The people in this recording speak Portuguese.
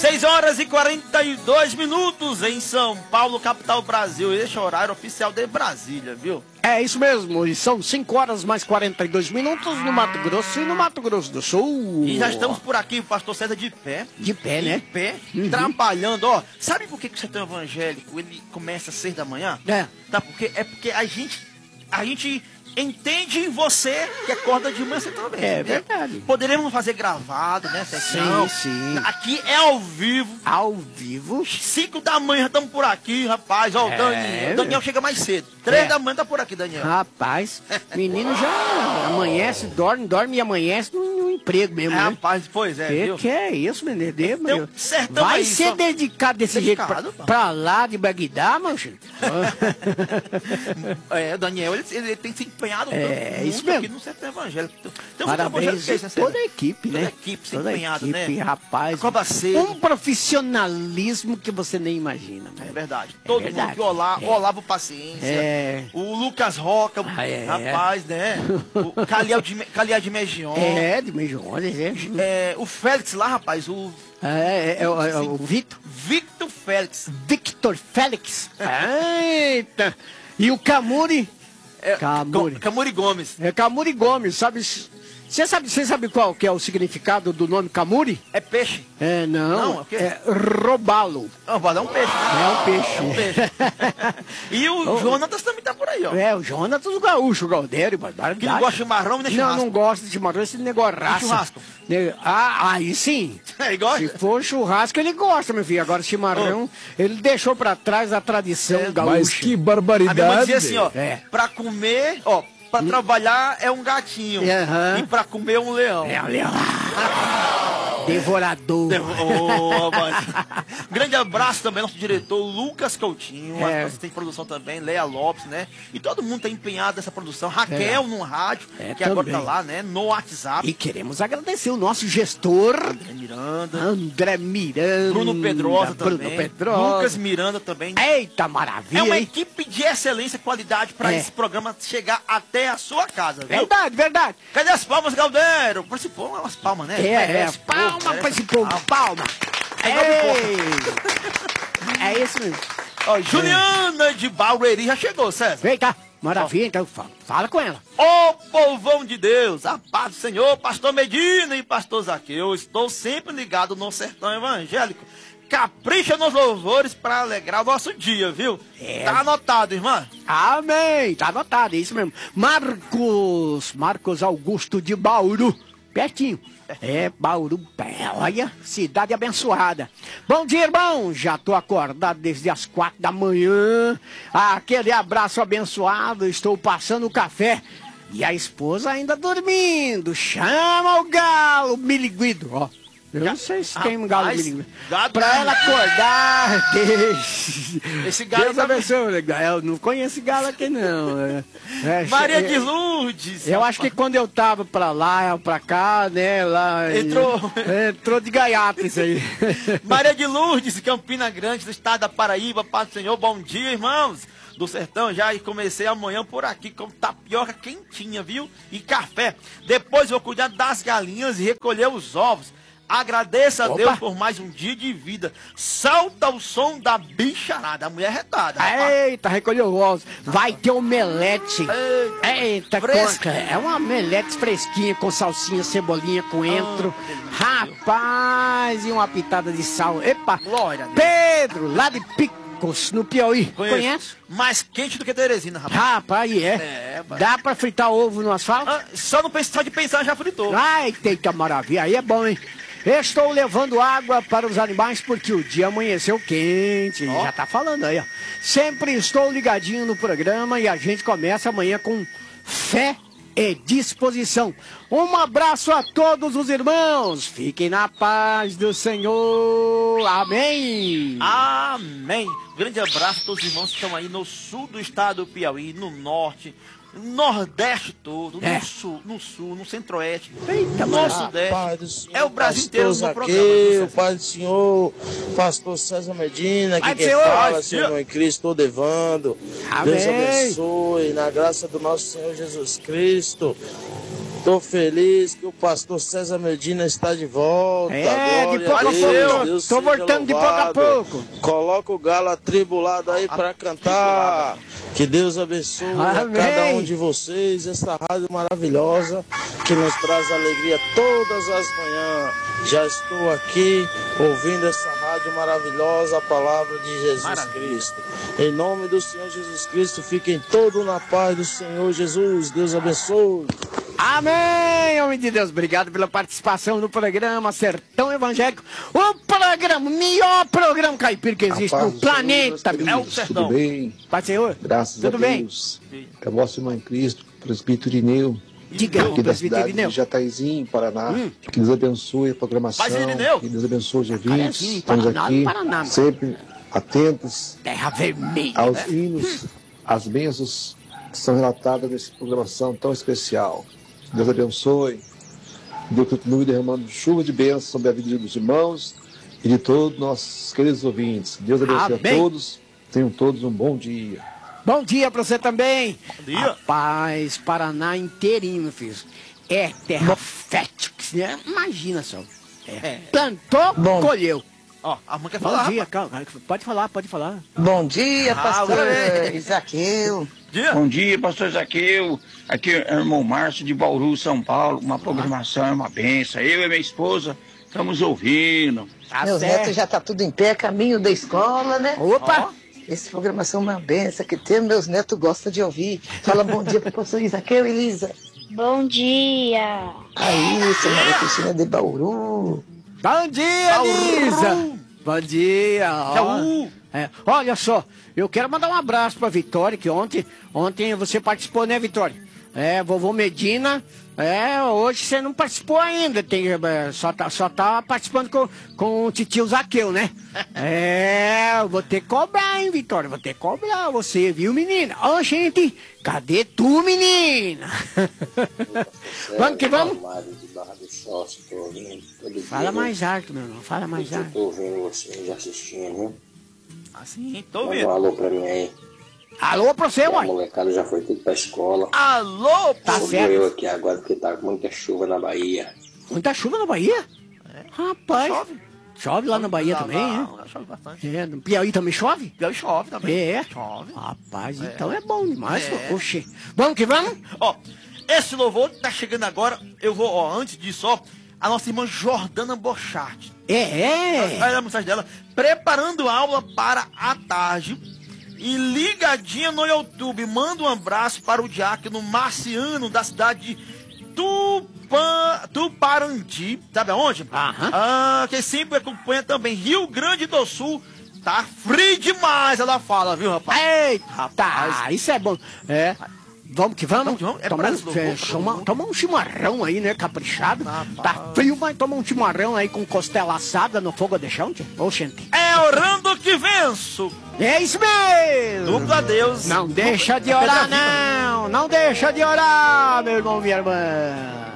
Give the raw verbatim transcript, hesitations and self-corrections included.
seis horas e quarenta e dois minutos em São Paulo, capital do Brasil. Este é o horário oficial de Brasília, viu? É isso mesmo, e são cinco horas mais quarenta e dois minutos no Mato Grosso e no Mato Grosso do Sul. E já estamos por aqui, o pastor César de pé. De pé, né? De pé, Uhum. trabalhando, ó. Sabe por que, que o sertão evangélico, ele começa às seis da manhã? É. Tá, porque, é porque a gente, a gente entende em você que acorda de manhã você também. É entendeu? verdade. Poderemos fazer gravado, né, Sertão? Sim, sim. Aqui é ao vivo. Ao vivo. cinco da manhã já estamos por aqui, rapaz. Ó, o É, Daniel, o Daniel chega mais cedo. três É. da manhã tá por aqui, Daniel. Rapaz, menino já amanhece, dorme, dorme e amanhece no, no emprego mesmo, É, né? rapaz, pois é, Que viu? que é isso, menino? De, Tem meu? um sertão Vai aí, ser só- dedicado desse Dedicado, jeito pá. pra, pra lá de Bagdá, meu filho? É, o Daniel, ele, ele tem se empenhado É, muito isso mesmo. aqui no sertão evangélico. Tem um Parabéns sertão evangélico, a toda a equipe, Toda né? a equipe se Toda a empenhado, equipe, né? rapaz. Acorda cedo. Um profissionalismo que você nem imagina, né? É verdade. Todo verdade. mundo que Olá, É. Olavo Paciência, É. o Lucas Roca, Ah, é. rapaz, né? O Caliel de, Me- Caliel de Megion, É, de Meijones, é. é, o Félix lá, rapaz, o É, é, é, o- é o Vitor. Victor Félix. Victor Félix. Eita! E o Camuri. É, Camuri. Go- Camuri Gomes. É Camuri Gomes, sabe? Você sabe, você sabe qual que é o significado do nome Camuri? É peixe. É, não. Não, é o quê? É roubá-lo. Não, vai dar um peixe, né? É um peixe. É um peixe. E o Oh. Jonatas também tá por aí, ó. É, o Jonatas do Gaúcho, o Galdério, Que não barbaridade. gosta de chimarrão nem Não, churrasco. não gosto de chimarrão, esse negócio raça. churrasco? Ne- Ah, aí sim. É igual? Se for churrasco, ele gosta, meu filho. Agora, chimarrão, ele deixou pra trás a tradição É, gaúcha. Mas que A minha mãe barbaridade. dizia assim, ó. É. Pra comer, ó. Pra trabalhar é um gatinho. Aham. E pra comer é um leão. É, olha lá. Devorador. Ô, rapaz. Grande abraço também ao nosso diretor Lucas Coutinho, É. a assistente de produção também, Leia Lopes, né? E todo mundo tá empenhado nessa produção. Raquel Legal. no rádio, É, que agora tá também. lá, né? No WhatsApp. E queremos agradecer o nosso gestor, André Miranda, André Miranda. Bruno Pedrosa Bruno também. Pedrosa. Lucas Miranda também. Eita, maravilha, É uma hein? equipe de excelência e qualidade para É. esse programa chegar até a sua casa, viu? Verdade, verdade. Cadê as palmas, Galdero? Participou umas palmas, né? É, é, Merece, pô, palma merece pra esse povo, palma. palma. É igual Ei. É isso mesmo. Ó, Juliana de Barueri já chegou, César. Vem cá, maravilha, então fala, fala com ela. Ô povão de Deus, a paz do Senhor, pastor Medina e pastor Zaqueu, estou sempre ligado no sertão evangélico. Capricha nos louvores para alegrar o nosso dia, viu? É. Tá anotado, irmã? Amém, tá anotado, é isso mesmo. Marcos, Marcos Augusto de Bauru, pertinho. É, Bauru, olha, cidade abençoada. Bom dia, irmão, já tô acordado desde as quatro da manhã. Aquele abraço abençoado, estou passando o café. E a esposa ainda dormindo. Chama o galo, miliguido, ó. Eu não sei se tem um galo Rapaz, miliguido. gado- Pra ela acordar, Deus. Esse galo Deus tá- abençoe, né? Eu não conheço esse galo aqui, não. É, é, Maria é, de Lourdes. Eu acho que quando eu tava pra lá, pra cá, né, lá... Entrou. Entrou de gaiato isso aí. Maria de Lourdes, Campina Grande, do estado da Paraíba. Paz do Senhor, bom dia, irmãos do sertão. Já comecei amanhã por aqui com tapioca quentinha, viu? E café. Depois vou cuidar das galinhas e recolher os ovos. Agradeça a Opa. Deus por mais um dia de vida. Salta o som da bicharada, a mulher retada. rapaz. Eita, recolheu o ovos. Vai ter omelete. Eita, Eita, fresca. conca. É uma omelete fresquinha com salsinha, cebolinha, coentro. Oh, delícia. Rapaz, e uma pitada de sal. Epa, Glória a Deus. Pedro, lá de Picos, no Piauí. Conheço. Conhece? Mais quente do que Teresina, rapaz. Rapaz, e é. É, pai. Dá pra fritar ovo no asfalto? Ah, só não pensar só de pensar já fritou. Ai, eita maravilha, aí é bom, hein? Estou levando água para os animais porque o dia amanheceu quente. Ó. Já tá falando aí, ó. Sempre estou ligadinho no programa e a gente começa amanhã com fé e disposição. Um abraço a todos os irmãos. Fiquem na paz do Senhor. Amém. Amém. Grande abraço a todos os irmãos que estão aí no sul do estado do Piauí, no norte, Nordeste todo, É. no sul, no sul, no centro-oeste, Eita, no mano. sudeste. Paz do Senhor, É o Brasil inteiro no pastor programa. Zaqueu, César. Pai do Senhor, pastor César Medina, Pai aqui do quem Senhor, fala, Pai do seu Senhor. irmão em Cristo, todo Evando. Amém. Deus abençoe, na graça do nosso Senhor Jesus Cristo. Tô feliz que o pastor César Medina está de volta. É, de pouco a Deus, pouco. Deus Tô seja voltando de pouco a louvado. pouco. Coloca o galo atribulado aí para cantar. Que Deus abençoe a Amém. cada um de vocês. Essa rádio maravilhosa que nos traz alegria todas as manhãs. Já estou aqui ouvindo essa rádio maravilhosa, a palavra de Jesus Maravilha. Cristo. Em nome do Senhor Jesus Cristo, fiquem todos na paz do Senhor Jesus. Deus abençoe. Amém, homem de Deus. Obrigado pela participação no programa Sertão Evangélico. O programa, melhor programa caipira que existe Rapaz, no do Senhor, planeta. meus meu. É o queridos, sertão. Tudo bem? Pai Senhor, Graças tudo a bem? Deus. É vosso irmão em Cristo, presbítero Irineu, Diga, aqui da presbítero cidade Irineu. de Jataizinho, Paraná. Hum. Que Deus abençoe a programação. Paz, Irineu. Que Deus abençoe os Jacarezinho, ouvintes. em Estamos Paraná, aqui no Paraná, sempre atentos Terra Vermelha. aos né? hinos, às bênçãos que são relatadas nessa programação tão especial. Deus abençoe. Deus continue derramando chuva de bênçãos sobre a vida dos irmãos e de todos nossos queridos ouvintes. Deus abençoe Amém. a todos. Tenham todos um bom dia. Bom dia pra você também. Bom dia. Rapaz, Paraná inteirinho, meu filho. É terra fértil. que né? Imagina só. É. Plantou, Bom. colheu. Ó, a mãe quer Bom falar. dia, calma. Pode falar, pode falar. Bom dia, pastor Ah, Isaqueu. Dia. Bom dia, pastor Zaqueu. Aqui é o irmão Márcio de Bauru, São Paulo. Uma programação, é uma benção. Eu e minha esposa estamos ouvindo. Tá Meus certo. netos já tá tudo em pé, caminho da escola, né? Opa! Essa programação é uma benção que tem, meus netos gostam de ouvir. Fala bom dia pro pastor Isaqueu, Elisa. Bom dia! Aí, senhora Cristina de Bauru. Bom dia, Bauru. Lisa! Bom dia! ó. Tchau. É, olha só, eu quero mandar um abraço pra Vitória, que ontem, ontem você participou, né, Vitória? É, vovô Medina, é, hoje você não participou ainda, tem, é, só, tá, só tá participando com, com o titio Zaqueu, né? É, eu vou ter que cobrar, hein, Vitória? Vou ter que cobrar você, viu, menina? Ô, gente, cadê tu, menina? Vamos que vamos? Fala mais alto, meu irmão, fala mais alto. Tô ouvindo vocês assistindo, viu? Assim, tô Manda um ouvindo. alô pra mim aí. Alô pra você, A uai. molecada já foi tudo pra escola. Alô, Tá Sou certo. eu aqui agora porque tá com muita chuva na Bahia. Muita chuva na Bahia? Rapaz. Chove. Chove lá na Bahia Lá, também, lá, é? lá chove bastante. É, no Piauí também chove? Piauí chove também. É. Chove. Rapaz, então é bom demais. É. Oxê. Vamos que vamos? Ó, esse louvor tá chegando agora. Eu vou, ó, antes disso, ó, a nossa irmã Jordana Bochart. É, é. Olha a mensagem dela. Preparando aula para a tarde. E ligadinha no YouTube. Manda um abraço para o diácono Marciano, da cidade de Tupan, Tuparandi. Sabe aonde? Aham. Ah, que sempre acompanha também Rio Grande do Sul. Tá frio demais, ela fala, viu, rapaz? Eita, Rapaz. isso é bom. É. Vamos que vamos? Vamos que vamos. É toma, pra esse louvor, é, pra toma, louvor. toma um chimarrão aí, né? Caprichado. Rapaz. Tá frio, mas toma um chimarrão aí com costela assada no fogo de chão, tio. Ô, gente. É orando que venço. É isso mesmo. Dupla Deus. Não deixa de É pedra orar, viva. não. Não deixa de orar, meu irmão, minha irmã.